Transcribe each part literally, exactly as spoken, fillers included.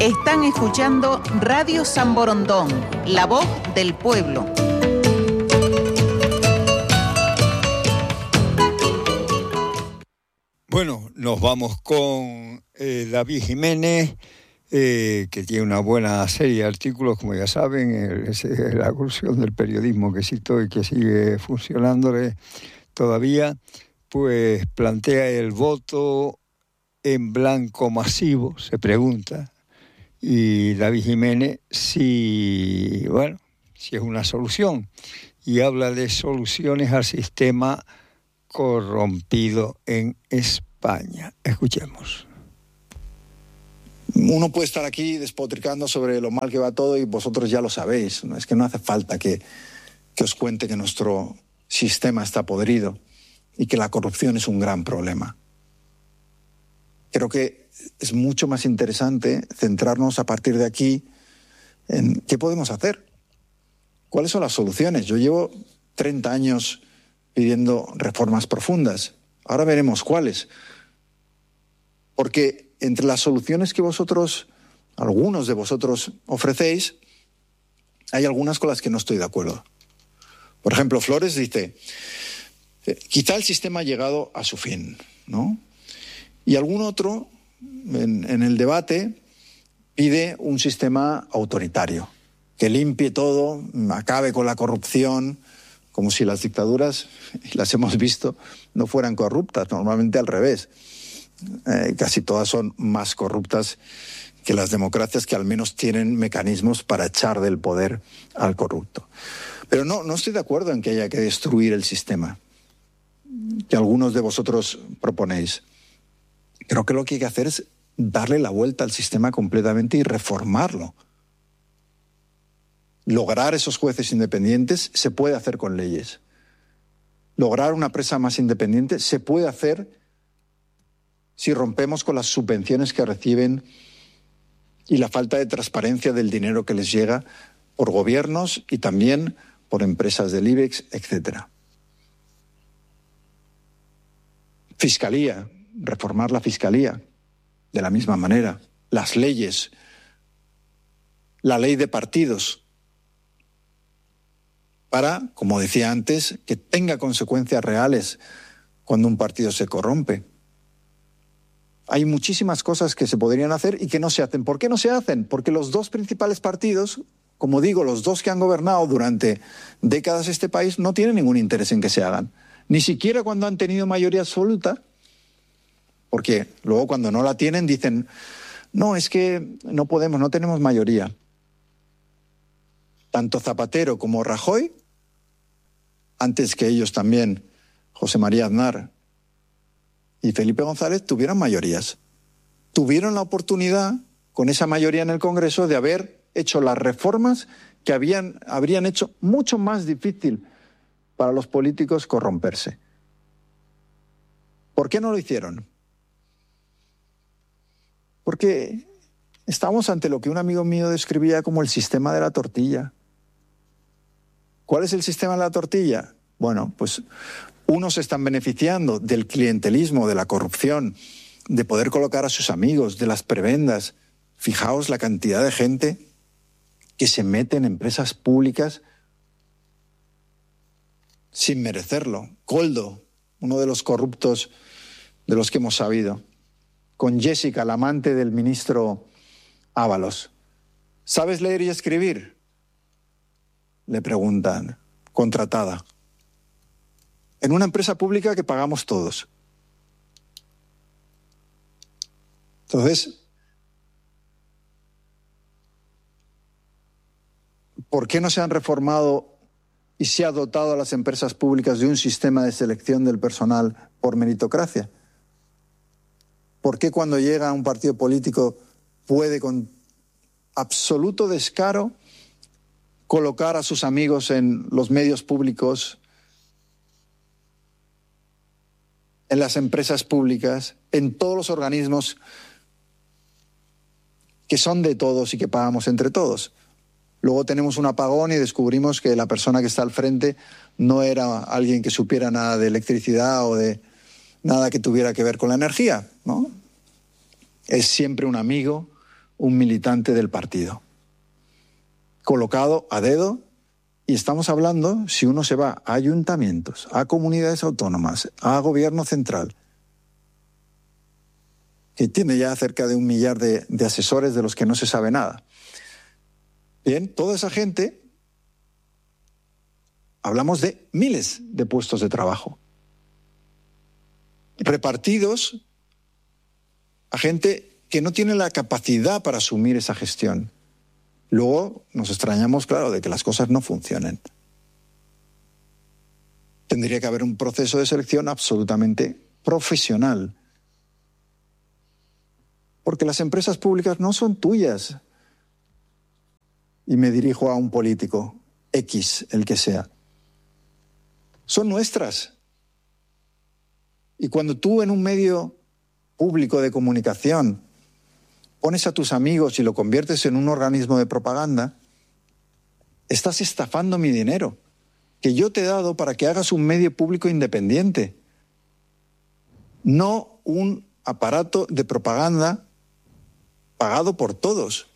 Están escuchando Radio San Borondón, la voz del pueblo. Bueno, nos vamos con eh, David Jiménez, eh, que tiene una buena serie de artículos, como ya saben, el, es la evolución del periodismo que existe y que sigue funcionándole todavía, pues plantea el voto en blanco masivo, se pregunta, y David Jiménez si, bueno, si es una solución, y habla de soluciones al sistema corrompido en España. Escuchemos. Uno puede estar aquí despotricando sobre lo mal que va todo y vosotros ya lo sabéis. ¿No? Es que no hace falta que, que os cuente que nuestro sistema está podrido y que la corrupción es un gran problema. Creo que es mucho más interesante centrarnos a partir de aquí en qué podemos hacer. ¿Cuáles son las soluciones? Yo llevo treinta años pidiendo reformas profundas. Ahora veremos cuáles. Porque entre las soluciones que vosotros, algunos de vosotros ofrecéis, hay algunas con las que no estoy de acuerdo. Por ejemplo, Flores dice, quizá el sistema ha llegado a su fin, ¿no? Y algún otro, en, en el debate, pide un sistema autoritario, que limpie todo, acabe con la corrupción, como si las dictaduras, las hemos visto, no fueran corruptas, normalmente al revés. Eh, casi todas son más corruptas que las democracias, que al menos tienen mecanismos para echar del poder al corrupto. Pero no, no estoy de acuerdo en que haya que destruir el sistema que algunos de vosotros proponéis. Creo que lo que hay que hacer es darle la vuelta al sistema completamente y reformarlo. Lograr esos jueces independientes se puede hacer con leyes. Lograr una prensa más independiente se puede hacer si rompemos con las subvenciones que reciben y la falta de transparencia del dinero que les llega por gobiernos y también por empresas del IBEX, etcétera. Fiscalía, reformar la fiscalía de la misma manera. Las leyes, la ley de partidos, para, como decía antes, que tenga consecuencias reales cuando un partido se corrompe. Hay muchísimas cosas que se podrían hacer y que no se hacen. ¿Por qué no se hacen? Porque los dos principales partidos, como digo, los dos que han gobernado durante décadas este país, no tienen ningún interés en que se hagan. Ni siquiera cuando han tenido mayoría absoluta, porque luego cuando no la tienen dicen, no, es que no podemos, no tenemos mayoría. Tanto Zapatero como Rajoy, antes que ellos también, José María Aznar y Felipe González, tuvieron mayorías. Tuvieron la oportunidad, con esa mayoría en el Congreso, de haber hecho las reformas que habían, habrían hecho mucho más difícil para los políticos corromperse. ¿Por qué no lo hicieron? Porque estamos ante lo que un amigo mío describía como el sistema de la tortilla. ¿Cuál es el sistema de la tortilla? Bueno, pues unos se están beneficiando del clientelismo, de la corrupción, de poder colocar a sus amigos, de las prebendas. Fijaos la cantidad de gente que se mete en empresas públicas sin merecerlo. Koldo, uno de los corruptos de los que hemos sabido, con Jessica, la amante del ministro Ábalos. ¿Sabes leer y escribir?, le preguntan, contratada. En una empresa pública que pagamos todos. Entonces, ¿por qué no se han reformado y se ha dotado a las empresas públicas de un sistema de selección del personal por meritocracia? ¿Por qué cuando llega un partido político puede con absoluto descaro colocar a sus amigos en los medios públicos, en las empresas públicas, en todos los organismos que son de todos y que pagamos entre todos? Luego tenemos un apagón y descubrimos que la persona que está al frente no era alguien que supiera nada de electricidad o de nada que tuviera que ver con la energía, ¿no? Es siempre un amigo un militante del partido, colocado a dedo, y estamos hablando, si uno se va a ayuntamientos, a comunidades autónomas, a gobierno central, que tiene ya cerca de un millar de, de asesores de los que no se sabe nada. Bien, toda esa gente, hablamos de miles de puestos de trabajo, repartidos a gente que no tiene la capacidad para asumir esa gestión. Luego nos extrañamos, claro, de que las cosas no funcionen. Tendría que haber un proceso de selección absolutamente profesional. Porque las empresas públicas no son tuyas. Y me dirijo a un político, X, el que sea. Son nuestras. Y cuando tú en un medio público de comunicación pones a tus amigos y lo conviertes en un organismo de propaganda, estás estafando mi dinero, que yo te he dado para que hagas un medio público independiente, no un aparato de propaganda pagado por todos.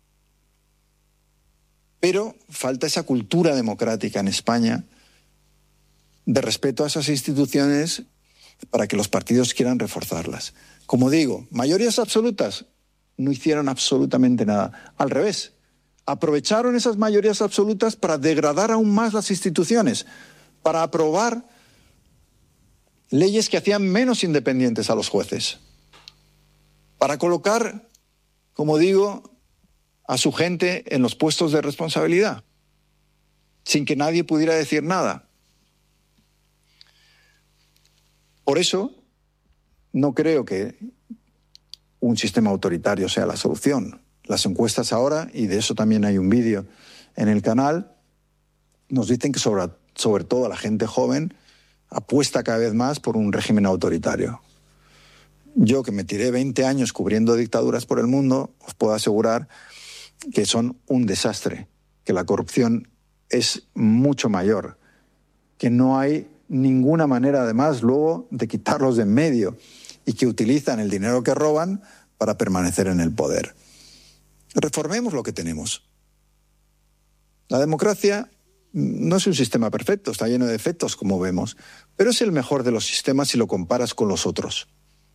Pero falta esa cultura democrática en España de respeto a esas instituciones para que los partidos quieran reforzarlas. Como digo, mayorías absolutas no hicieron absolutamente nada. Al revés, aprovecharon esas mayorías absolutas para degradar aún más las instituciones, para aprobar leyes que hacían menos independientes a los jueces, para colocar, como digo, a su gente en los puestos de responsabilidad, sin que nadie pudiera decir nada. Por eso, no creo que un sistema autoritario sea la solución. Las encuestas ahora, y de eso también hay un vídeo en el canal, nos dicen que sobre, sobre todo la gente joven apuesta cada vez más por un régimen autoritario. Yo, que me tiré veinte años cubriendo dictaduras por el mundo, os puedo asegurar que son un desastre, que la corrupción es mucho mayor, que no hay ninguna manera, además, luego de quitarlos de en medio y que utilizan el dinero que roban para permanecer en el poder. Reformemos lo que tenemos. La democracia no es un sistema perfecto, está lleno de defectos, como vemos, pero es el mejor de los sistemas si lo comparas con los otros.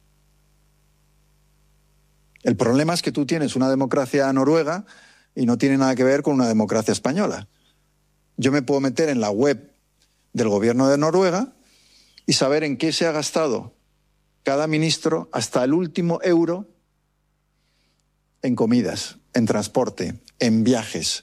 El problema es que tú tienes una democracia noruega y no tiene nada que ver con una democracia española. Yo me puedo meter en la web del gobierno de Noruega y saber en qué se ha gastado cada ministro hasta el último euro en comidas, en transporte, en viajes.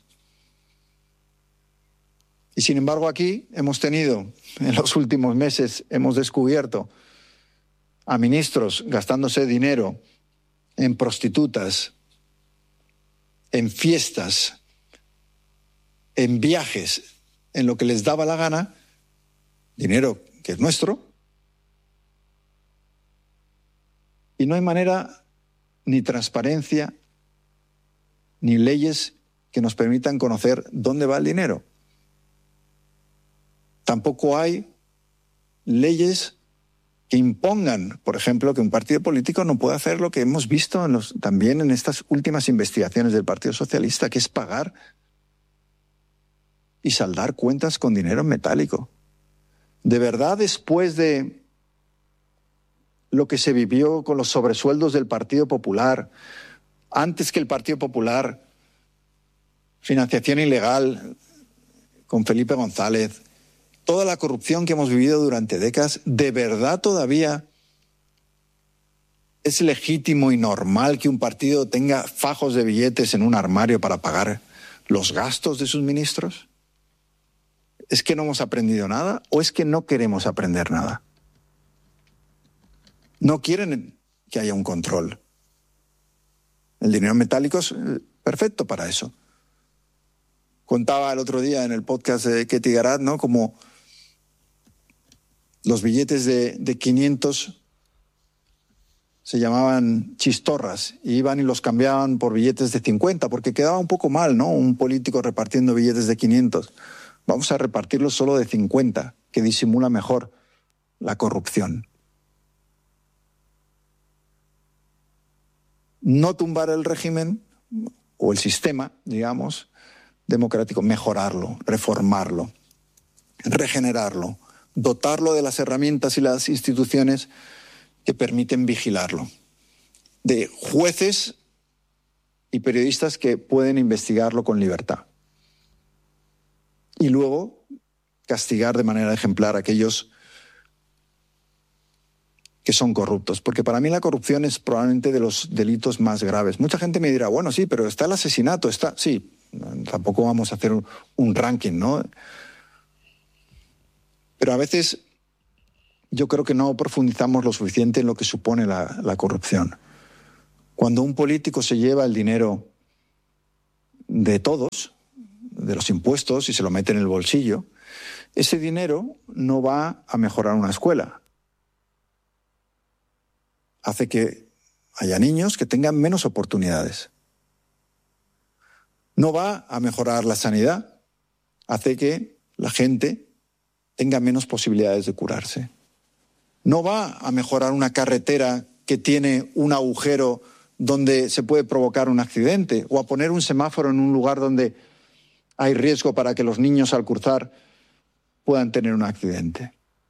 Y sin embargo aquí hemos tenido, en los últimos meses hemos descubierto a ministros gastándose dinero en prostitutas, en fiestas, en viajes, en lo que les daba la gana, dinero que es nuestro, y no hay manera, ni transparencia, ni leyes que nos permitan conocer dónde va el dinero. Tampoco hay leyes que impongan, por ejemplo, que un partido político no pueda hacer lo que hemos visto en los, también en estas últimas investigaciones del Partido Socialista, que es pagar y saldar cuentas con dinero en metálico. De verdad, después de lo que se vivió con los sobresueldos del Partido Popular, antes que el Partido Popular, financiación ilegal con Felipe González, toda la corrupción que hemos vivido durante décadas, ¿de verdad todavía es legítimo y normal que un partido tenga fajos de billetes en un armario para pagar los gastos de sus ministros? ¿Es que no hemos aprendido nada o es que no queremos aprender nada? No quieren que haya un control. El dinero metálico es perfecto para eso. Contaba el otro día en el podcast de Ketty Garat, ¿no?, como los billetes de, de quinientos se llamaban chistorras y iban y los cambiaban por billetes de cincuenta porque quedaba un poco mal, ¿no?, un político repartiendo billetes de quinientos. Vamos a repartirlos solo de cincuenta, que disimula mejor la corrupción. No tumbar el régimen o el sistema, digamos, democrático, mejorarlo, reformarlo, regenerarlo, dotarlo de las herramientas y las instituciones que permiten vigilarlo, de jueces y periodistas que pueden investigarlo con libertad. Y luego castigar de manera ejemplar a aquellos que son corruptos. Porque para mí la corrupción es probablemente de los delitos más graves. Mucha gente me dirá, bueno, sí, pero está el asesinato, está... Sí, tampoco vamos a hacer un, un ranking, ¿no? Pero a veces yo creo que no profundizamos lo suficiente en lo que supone la, la corrupción. Cuando un político se lleva el dinero de todos, de los impuestos, y se lo mete en el bolsillo, ese dinero no va a mejorar una escuela. Hace que haya niños que tengan menos oportunidades. No va a mejorar la sanidad. Hace que la gente tenga menos posibilidades de curarse. No va a mejorar una carretera que tiene un agujero donde se puede provocar un accidente, o a poner un semáforo en un lugar donde hay riesgo para que los niños al cruzar puedan tener un accidente.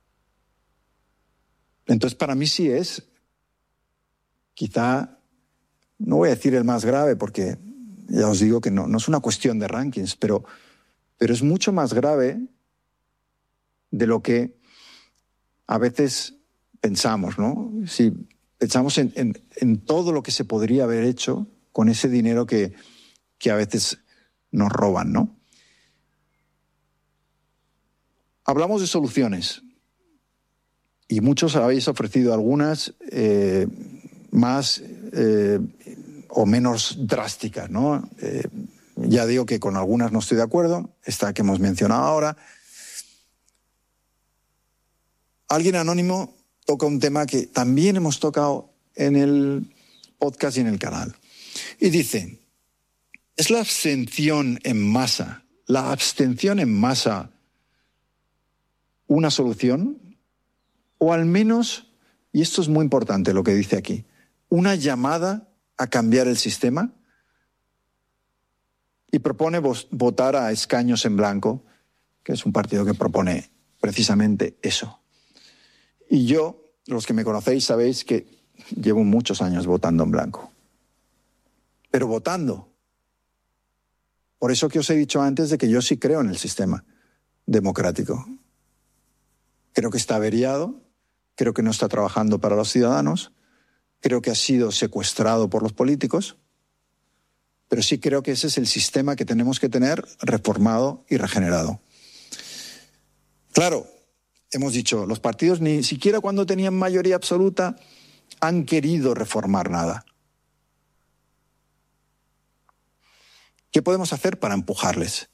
Entonces, para mí sí es, quizá, no voy a decir el más grave, porque ya os digo que no, no es una cuestión de rankings, pero, pero es mucho más grave de lo que a veces pensamos, ¿no? Si pensamos en, en, en todo lo que se podría haber hecho con ese dinero que, que a veces nos roban, ¿no? Hablamos de soluciones y muchos habéis ofrecido algunas eh, más eh, o menos drásticas, ¿no? Eh, ya digo que con algunas no estoy de acuerdo, esta que hemos mencionado ahora. Alguien anónimo toca un tema que también hemos tocado en el podcast y en el canal. Y dice, ¿es la abstención en masa, la abstención en masa una solución? O al menos, y esto es muy importante lo que dice aquí, una llamada a cambiar el sistema. Y propone votar a escaños en blanco, que es un partido que propone precisamente eso. Y yo, los que me conocéis, sabéis que llevo muchos años votando en blanco. Pero votando. Por eso que os he dicho antes de que yo sí creo en el sistema democrático. Creo que está averiado, creo que no está trabajando para los ciudadanos, creo que ha sido secuestrado por los políticos, pero sí creo que ese es el sistema que tenemos que tener reformado y regenerado. Claro, hemos dicho, los partidos ni siquiera cuando tenían mayoría absoluta han querido reformar nada. ¿Qué podemos hacer para empujarles?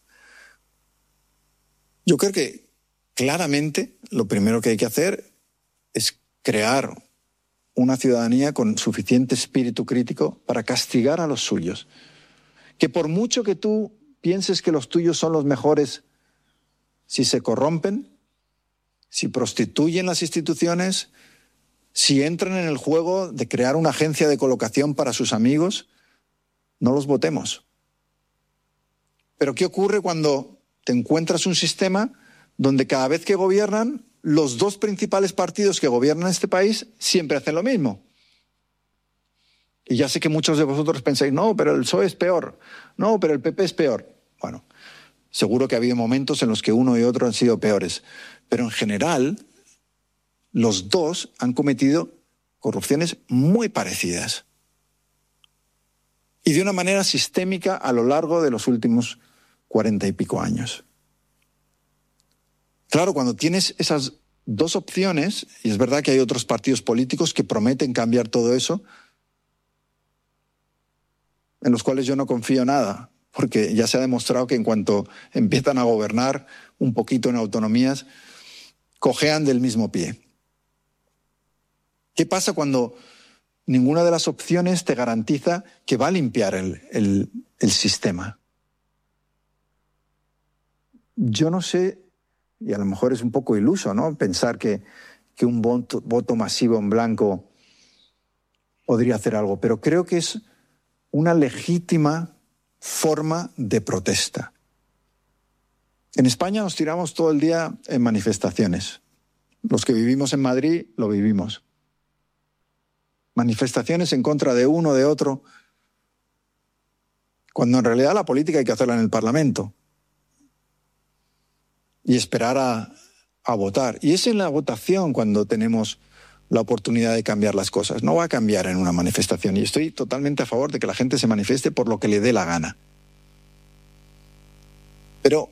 Yo creo que claramente lo primero que hay que hacer es crear una ciudadanía con suficiente espíritu crítico para castigar a los suyos. Que por mucho que tú pienses que los tuyos son los mejores, si se corrompen, si prostituyen las instituciones, si entran en el juego de crear una agencia de colocación para sus amigos, no los votemos. Pero ¿qué ocurre cuando te encuentras un sistema donde cada vez que gobiernan, los dos principales partidos que gobiernan este país siempre hacen lo mismo? Y ya sé que muchos de vosotros pensáis, no, pero el P S O E es peor, no, pero el P P es peor. Bueno, seguro que ha habido momentos en los que uno y otro han sido peores, pero en general los dos han cometido corrupciones muy parecidas y de una manera sistémica a lo largo de los últimos cuarenta y pico años. Claro, cuando tienes esas dos opciones, y es verdad que hay otros partidos políticos que prometen cambiar todo eso, en los cuales yo no confío nada, porque ya se ha demostrado que en cuanto empiezan a gobernar un poquito en autonomías, cojean del mismo pie. ¿Qué pasa cuando ninguna de las opciones te garantiza que va a limpiar el, el, el sistema? Yo no sé, y a lo mejor es un poco iluso, ¿no?, pensar que, que un voto, voto masivo en blanco podría hacer algo, pero creo que es una legítima forma de protesta. En España nos tiramos todo el día en manifestaciones. Los que vivimos en Madrid lo vivimos. Manifestaciones en contra de uno o de otro, cuando en realidad la política hay que hacerla en el Parlamento y esperar a, a votar. Y es en la votación cuando tenemos la oportunidad de cambiar las cosas. No va a cambiar en una manifestación, y estoy totalmente a favor de que la gente se manifieste por lo que le dé la gana. Pero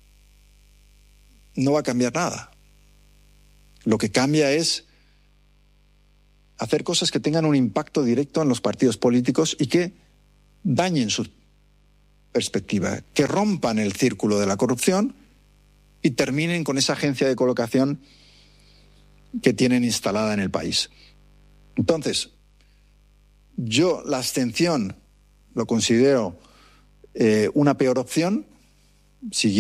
no va a cambiar nada. Lo que cambia es hacer cosas que tengan un impacto directo en los partidos políticos y que dañen su perspectiva, que rompan el círculo de la corrupción y terminen con esa agencia de colocación que tienen instalada en el país. Entonces, yo la abstención lo considero eh, una peor opción, siguiendo